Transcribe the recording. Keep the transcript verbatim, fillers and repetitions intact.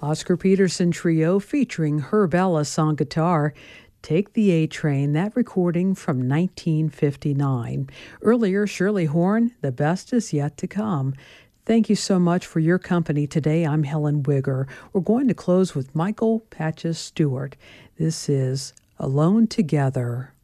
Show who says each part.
Speaker 1: Oscar Peterson Trio featuring Herb Ellis on guitar. Take the A Train, that recording from nineteen fifty-nine. Earlier, Shirley Horn, The Best Is Yet to Come. Thank you so much for your company today. I'm Helen Wigger. We're going to close with Michael Patches Stewart. This is Alone Together.